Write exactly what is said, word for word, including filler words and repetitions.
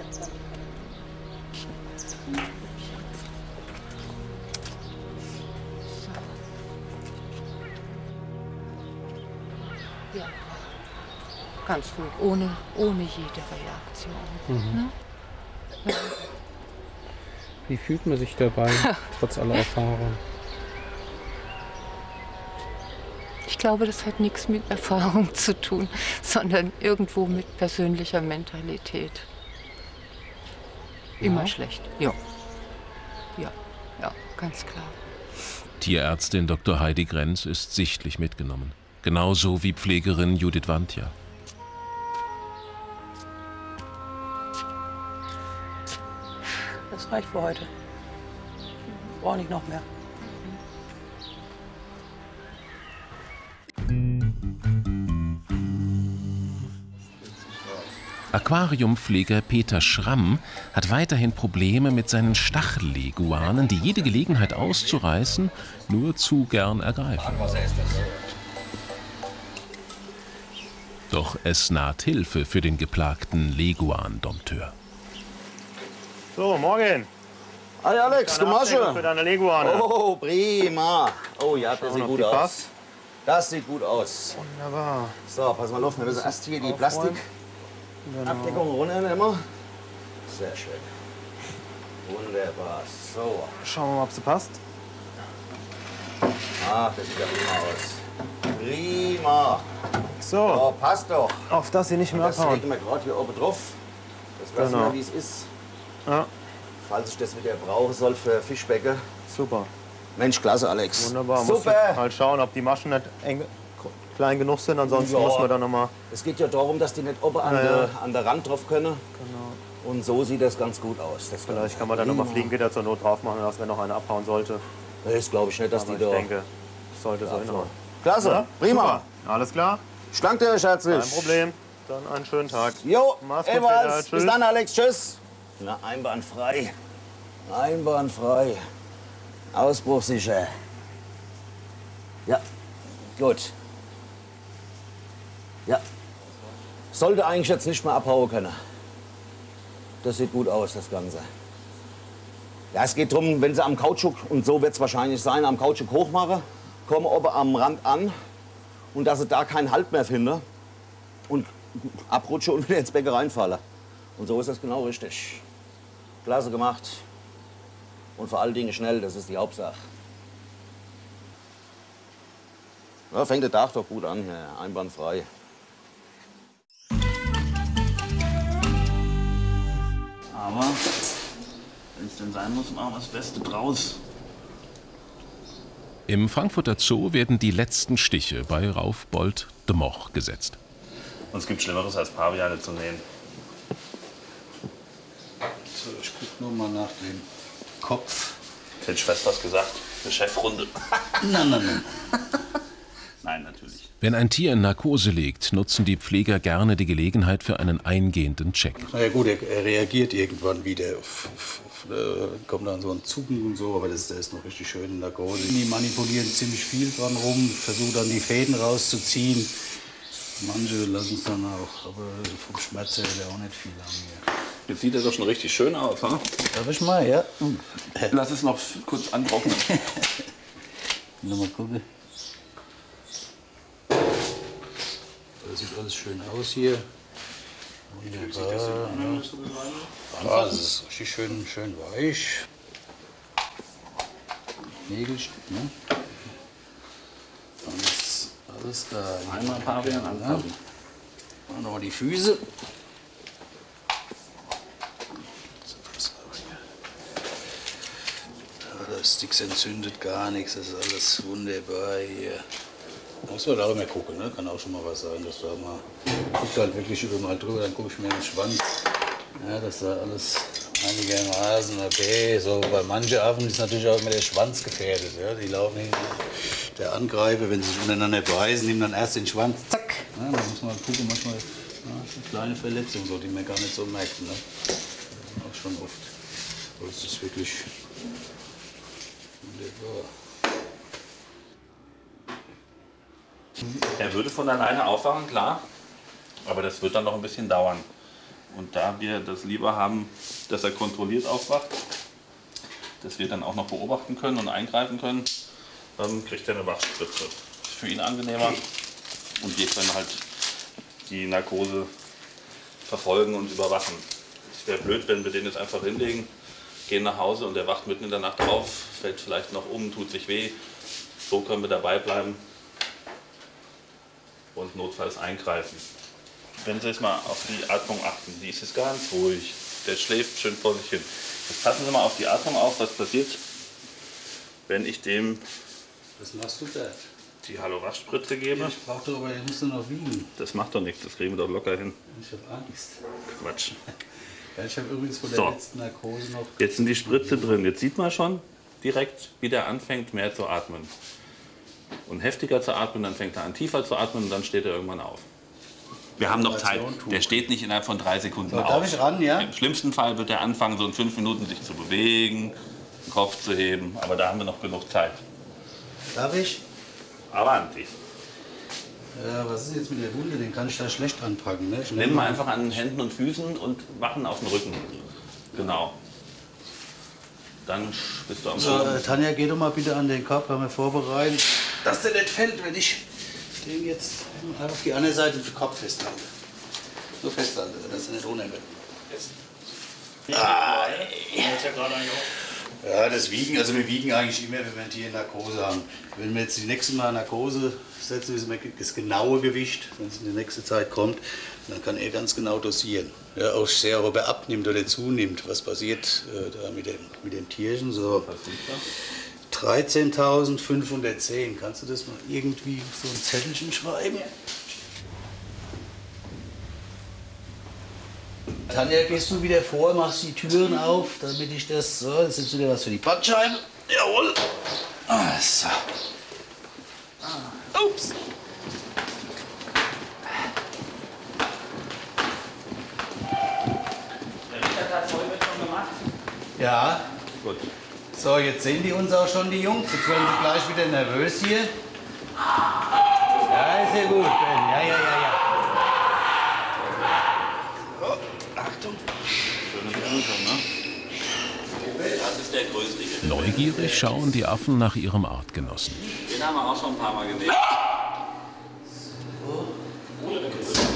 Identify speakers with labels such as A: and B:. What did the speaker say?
A: Ja, ganz ruhig, ohne, ohne jede Reaktion.
B: Mhm.
A: Ne? Ja.
B: Wie fühlt man sich dabei, trotz aller Erfahrung?
A: Ich glaube, das hat nichts mit Erfahrung zu tun, sondern irgendwo mit persönlicher Mentalität. Immer
B: Ja.
A: schlecht. Ja. Ja, ja, ganz klar.
C: Tierärztin Doktor Heidi Grenz ist sichtlich mitgenommen. Genauso wie Pflegerin Judith Wandja.
D: Das reicht für heute. Ich brauche nicht noch mehr.
C: Aquariumpfleger Peter Schramm hat weiterhin Probleme mit seinen Stachelleguanen, die jede Gelegenheit auszureißen nur zu gern ergreifen. Doch es naht Hilfe für den geplagten Leguan-Dompteur.
E: So, morgen.
F: Hi Alex, Gemasche.
E: Für deine Leguane.
F: Oh, prima. Oh ja, das sieht gut aus.
E: Passt.
F: Das sieht gut aus.
E: Wunderbar.
F: So, pass mal auf, wir müssen erst hier die
E: Aufräumen.
F: Plastikabdeckung
E: Genau.
F: runternehmen immer. Sehr schön. Wunderbar. So.
E: Schauen wir mal, ob sie passt.
F: Ach, das sieht ja prima aus. Prima.
E: So,
F: Oh, passt doch.
E: auf das sie nicht mehr
F: Das
E: abhauen.
F: legen wir gerade hier oben drauf. Das lassen
E: Genau.
F: wir, wie es ist.
E: Ja,
F: Falls ich das wieder brauchen soll für Fischbäcke.
E: super.
F: Mensch, klasse, Alex.
E: Wunderbar. Musst du
F: Super.
E: halt schauen, ob die Maschen nicht eng, klein genug sind. Ansonsten
F: Ja.
E: muss man dann noch mal.
F: Es geht ja darum, dass die nicht oben an,
E: Ja, ja.
F: der, an der Rand drauf können.
E: Genau.
F: Und so sieht das ganz gut aus. Das
E: Vielleicht kann man dann noch mal Fliegengitter zur Not drauf machen, dass wenn noch eine abhauen sollte.
F: Das glaube ich nicht, dass
E: Aber
F: die
E: ich
F: da...
E: denke, das sollte so hinhauen.
F: Klasse,
E: Ja?
F: prima.
E: Super. Alles klar?
F: Schlank dir, herzlich.
E: Kein Problem. Dann einen schönen Tag.
F: Jo,
E: Mach's gut,
F: ebenfalls.
E: Peter.
F: Bis
E: Tschüss.
F: dann, Alex. Tschüss. Na, einbahnfrei. Einbahnfrei. Ausbruchsicher. Ja, gut. Ja. Sollte eigentlich jetzt nicht mehr abhauen können. Das sieht gut aus, das Ganze. Ja, es geht darum, wenn sie am Kautschuk, und so wird es wahrscheinlich sein, am Kautschuk hochmachen, kommen oben am Rand an und dass sie da keinen Halt mehr finden und abrutschen und wieder ins Becken reinfallen. Und so ist das genau richtig. Klasse gemacht. Und vor allen Dingen schnell, das ist die Hauptsache. Ja, fängt der Tag doch gut an hier, einwandfrei.
G: Aber wenn es denn sein muss, machen wir das Beste draus.
C: Im Frankfurter Zoo werden die letzten Stiche bei Raufbold de Moch gesetzt.
G: Und es gibt Schlimmeres als Paviane zu nähen.
H: So, ich guck nur mal nach dem Kopf.
G: Hätte ich fast was gesagt. Eine Chefrunde.
H: Nein, nein, nein.
G: Nein, natürlich.
C: Wenn ein Tier in Narkose liegt, nutzen die Pfleger gerne die Gelegenheit für einen eingehenden Check.
H: Na ja gut, er, er reagiert irgendwann wieder. Auf, auf, auf, äh, kommt dann so ein Zucken und so, aber das, der ist noch richtig schön in Narkose. Die manipulieren ziemlich viel dran rum, versuchen dann die Fäden rauszuziehen. Manche lassen es dann auch, aber vom Schmerz her will er auch nicht viel haben hier.
G: Jetzt sieht er doch schon richtig schön aus, ha?
H: Darf ich mal, ja? Hm.
G: Lass es noch kurz antrocknen.
H: Noch mal gucken. Das sieht alles schön aus hier. Wunderbar. Ja, das ist richtig schön, schön weich. Nägel, ne? Alles, alles da.
G: Einmal Pavian anpassen.
H: Dann noch mal die Füße. Ja, das ist nichts entzündet, gar nichts. Das ist alles wunderbar hier. Da muss man da auch mal gucken, ne? Kann auch schon mal was sein, dass da mal. Guckt halt wirklich überall drüber, dann gucke ich mir den Schwanz. Ja, dass da alles einigermaßen okay. So bei manchen Affen ist natürlich auch immer der Schwanz gefährdet. Ja? Die laufen hin. Der Angreifer, wenn sie sich untereinander beißen, nimmt dann erst den Schwanz, zack. Ja, da muss man gucken, manchmal ja, eine kleine Verletzung, so, die man gar nicht so merkt. Ne? Auch schon oft. Aber es ist wirklich wunderbar.
G: Er würde von alleine aufwachen, klar. Aber das wird dann noch ein bisschen dauern. Und da wir das lieber haben, dass er kontrolliert aufwacht, dass wir dann auch noch beobachten können und eingreifen können, ähm, kriegt er eine Wachspritze. Ist für ihn angenehmer und wir können halt die Narkose verfolgen und überwachen. Es wäre blöd, wenn wir den jetzt einfach hinlegen, gehen nach Hause und der wacht mitten in der Nacht auf, fällt vielleicht noch um, tut sich weh. So können wir dabei bleiben und notfalls eingreifen. Wenn Sie jetzt mal auf die Atmung achten, die ist jetzt ganz ruhig. Der schläft schön vor sich hin. Jetzt passen Sie mal auf die Atmung auf, was passiert, wenn ich dem
H: Was machst du da?
G: die Hallo-Wach-Spritze gebe.
H: Ich brauch doch, aber der muss doch noch wiegen.
G: Das macht doch nichts, das kriegen wir doch locker hin.
H: Ich habe Angst.
G: Quatsch.
H: Ja, ich habe übrigens von der
G: So.
H: letzten Narkose noch...
G: Jetzt sind die Spritze drin. Jetzt sieht man schon direkt, wie der anfängt, mehr zu atmen. Und heftiger zu atmen, dann fängt er an, tiefer zu atmen und dann steht er irgendwann auf. Wir haben noch Zeit. Der steht nicht innerhalb von drei Sekunden
H: So,
G: auf.
H: darf ich ran, ja?
G: Im schlimmsten Fall wird er anfangen, so in fünf Minuten sich zu bewegen, den Kopf zu heben. Aber da haben wir noch genug Zeit.
H: Darf ich?
G: Avanti.
H: Ja, was ist jetzt mit der Wunde? Den kann ich da schlecht anpacken. Ne? Ich
G: Nehmen wir einfach an den Händen und Füßen und machen auf den Rücken. Genau. Dann bist du am
H: So,
G: Boden.
H: äh, Tanja, geh doch mal bitte an den Kopf, haben wir vorbereitet. Dass der nicht fällt, wenn ich den jetzt auf die andere Seite den Kopf festhalte. So festhalte, dass er nicht runtergeht. Ah, ja, das Wiegen, also wir wiegen eigentlich immer, wenn wir ein Tier in Narkose haben. Wenn wir jetzt die nächste Mal Narkose setzen, wissen wir das genaue Gewicht, wenn es in die nächste Zeit kommt, dann kann er ganz genau dosieren. Ja, auch sehr, ob er abnimmt oder zunimmt, was passiert äh, da mit dem, mit dem Tierchen. So dreizehntausendfünfhundertzehn, kannst du das mal irgendwie so ein Zettelchen schreiben? Tanja, gehst du wieder vor, machst die Türen auf, damit ich das... So, jetzt ist wieder was für die Bandscheibe. Jawohl. Ah, so. Ah, ups.
G: Der Richard hat heute schon gemacht.
H: Ja.
G: Gut.
H: So, jetzt sehen die uns auch schon, die Jungs. Jetzt werden sie gleich wieder nervös hier. Ja, ist ja gut, Ben. Ja, ja, ja, ja. Achtung.
G: Schöne Begrüßung, ne? Das ist der größte.
C: Neugierig schauen die Affen nach ihrem Artgenossen.
G: Den haben wir auch schon ein paar Mal gesehen.
H: So.